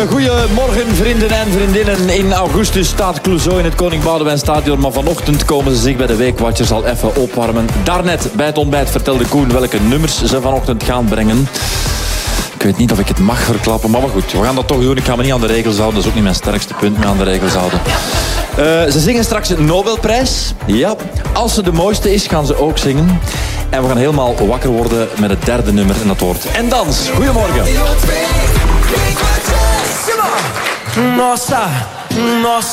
Goedemorgen vrienden en vriendinnen. In augustus staat Clouseau in het Koning Boudewijn Stadion. Maar vanochtend komen ze zich bij de Weekwatchers al even opwarmen. Daarnet bij het ontbijt vertelde Koen welke nummers ze vanochtend gaan brengen. Ik weet niet of ik het mag verklappen, maar goed, we gaan dat toch doen. Ik ga me niet aan de regels houden, dat is ook niet mijn sterkste punt, me aan de regels houden. Ze zingen straks een Nobelprijs. Ja, als ze de mooiste is, gaan ze ook zingen. En we gaan helemaal wakker worden met het derde nummer en dat wordt En Dans. Goedemorgen. Nossa, nossa.